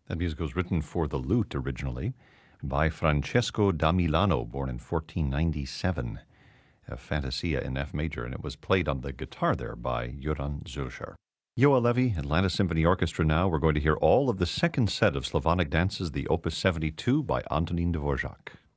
That music was written for the lute originally by Francesco da Milano, born in 1497, a Fantasia in F major, and it was played on the guitar there by Joran Zilcher. Yoa Levi, Atlanta Symphony Orchestra now. We're going to hear all of the second set of Slavonic dances, the Opus 72 by Antonin Dvorak.